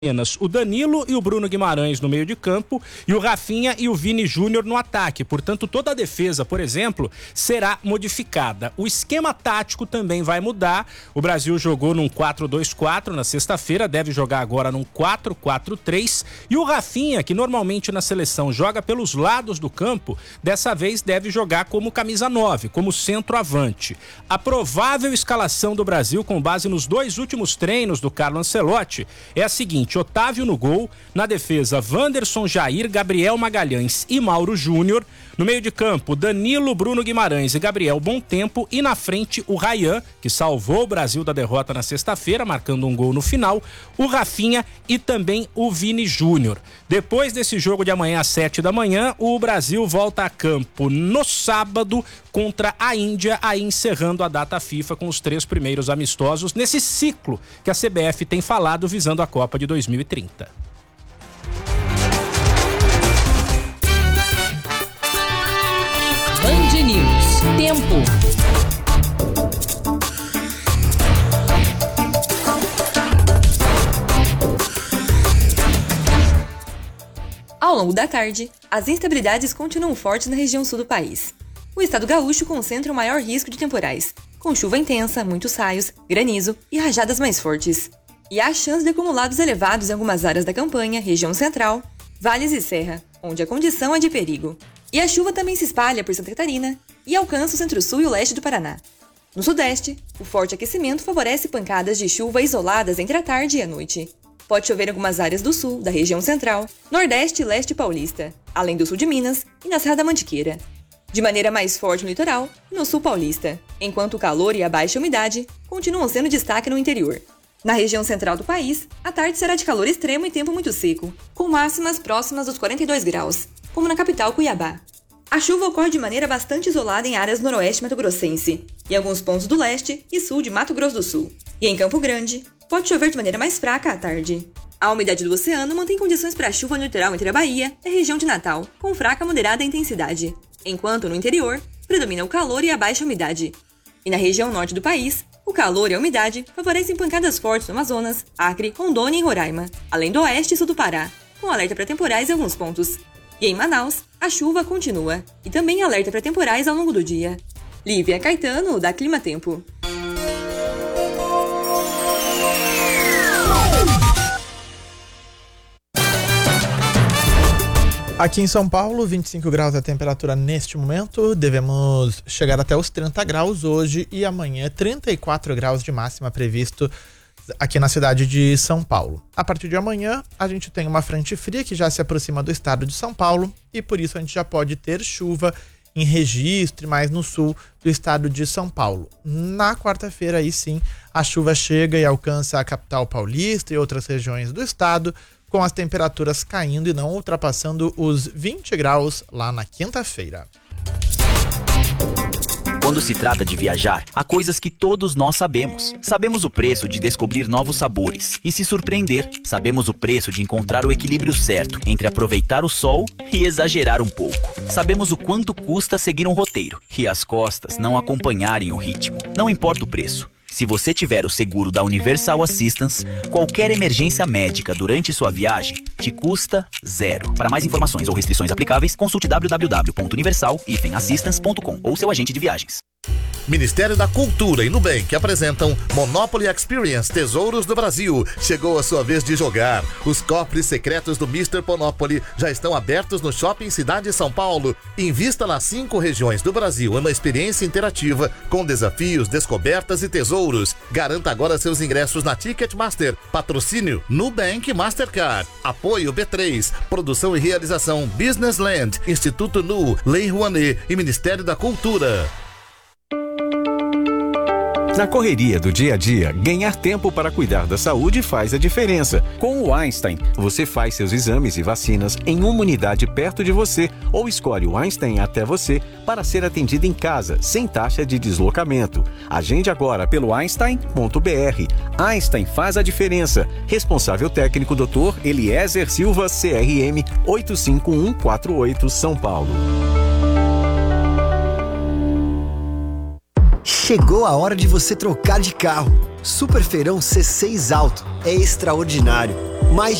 apenas o Danilo e o Bruno Guimarães no meio de campo e o Rafinha e o Vini Júnior no ataque. Portanto, toda a defesa, por exemplo, será modificada. O esquema tático também vai mudar. O Brasil jogou num 4-2-4 na sexta-feira, deve jogar agora num 4-4-3. E o Rafinha, que normalmente na seleção joga pelos lados do campo, dessa vez deve jogar como camisa 9, como centroavante. A provável escalação do Brasil, com base nos dois últimos treinos do Carlo Ancelotti, é a seguinte: Otávio no gol, na defesa Wanderson, Jair, Gabriel Magalhães e Mauro Júnior, no meio de campo Danilo, Bruno Guimarães e Gabriel Bontempo, e na frente o Ryan, que salvou o Brasil da derrota na sexta-feira, marcando um gol no final, o Rafinha e também o Vini Júnior. Depois desse jogo de amanhã às 7 da manhã, o Brasil volta a campo no sábado contra a Índia, aí encerrando a data FIFA com os 3 primeiros amistosos nesse ciclo que a CBF tem falado visando a Copa de 2030. Band News. Tempo. Ao longo da tarde, as instabilidades continuam fortes na região sul do país. O estado gaúcho concentra o maior risco de temporais, com chuva intensa, muitos raios, granizo e rajadas mais fortes. E há chance de acumulados elevados em algumas áreas da campanha, região central, vales e serra, onde a condição é de perigo. E a chuva também se espalha por Santa Catarina e alcança o centro-sul e o leste do Paraná. No sudeste, o forte aquecimento favorece pancadas de chuva isoladas entre a tarde e a noite. Pode chover em algumas áreas do sul, da região central, nordeste e leste paulista, além do sul de Minas e na Serra da Mantiqueira. De maneira mais forte no litoral e no sul paulista, enquanto o calor e a baixa umidade continuam sendo destaque no interior. Na região central do país, a tarde será de calor extremo e tempo muito seco, com máximas próximas dos 42 graus, como na capital Cuiabá. A chuva ocorre de maneira bastante isolada em áreas noroeste mato-grossense, e alguns pontos do leste e sul de Mato Grosso do Sul. E em Campo Grande, pode chover de maneira mais fraca à tarde. A umidade do oceano mantém condições para chuva no litoral entre a Bahia e a região de Natal, com fraca a moderada intensidade, enquanto no interior predomina o calor e a baixa umidade. E na região norte do país, o calor e a umidade favorecem pancadas fortes no Amazonas, Acre, Rondônia e Roraima, além do oeste e sul do Pará, com alerta para temporais em alguns pontos. E em Manaus, a chuva continua, e também alerta para temporais ao longo do dia. Lívia Caetano, da Clima Tempo. Aqui em São Paulo, 25 graus a temperatura neste momento. Devemos chegar até os 30 graus hoje e amanhã 34 graus de máxima previsto aqui na cidade de São Paulo. A partir de amanhã, a gente tem uma frente fria que já se aproxima do estado de São Paulo e por isso a gente já pode ter chuva em registro mais no sul do estado de São Paulo. Na quarta-feira, aí sim, a chuva chega e alcança a capital paulista e outras regiões do estado, com as temperaturas caindo e não ultrapassando os 20 graus lá na quinta-feira. Quando se trata de viajar, há coisas que todos nós sabemos. Sabemos o preço de descobrir novos sabores e se surpreender. Sabemos o preço de encontrar o equilíbrio certo entre aproveitar o sol e exagerar um pouco. Sabemos o quanto custa seguir um roteiro e as costas não acompanharem o ritmo. Não importa o preço. Se você tiver o seguro da Universal Assistance, qualquer emergência médica durante sua viagem te custa zero. Para mais informações ou restrições aplicáveis, consulte www.universal-assistance.com ou seu agente de viagens. Ministério da Cultura e Nubank apresentam Monopoly Experience Tesouros do Brasil. Chegou a sua vez de jogar. Os cofres secretos do Mr. Monopoly já estão abertos no Shopping Cidade São Paulo. Invista nas 5 regiões do Brasil em uma experiência interativa com desafios, descobertas e tesouros. Garanta agora seus ingressos na Ticketmaster. Patrocínio Nubank Mastercard. Apoio B3. Produção e realização Business Land, Instituto Nu, Lei Rouanet e Ministério da Cultura. Na correria do dia a dia, ganhar tempo para cuidar da saúde faz a diferença. Com o Einstein, você faz seus exames e vacinas em uma unidade perto de você ou escolhe o Einstein até você para ser atendido em casa, sem taxa de deslocamento. Agende agora pelo einstein.br. Einstein faz a diferença. Responsável técnico Dr. Eliezer Silva, CRM 85148, São Paulo. Chegou a hora de você trocar de carro. Super Feirão C6 Auto é extraordinário. Mais